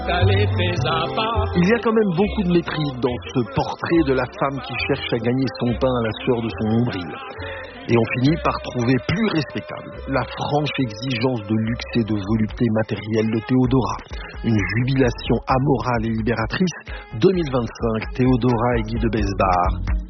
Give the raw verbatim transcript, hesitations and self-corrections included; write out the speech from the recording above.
Il y a quand même beaucoup de mépris dans ce portrait de la femme qui cherche à gagner son pain à la sueur de son nombril. Et on finit par trouver plus respectable la franche exigence de luxe et de volupté matérielle de Théodora. Une jubilation amorale et libératrice. deux mille vingt-cinq, Théodora et Guy de Besbar.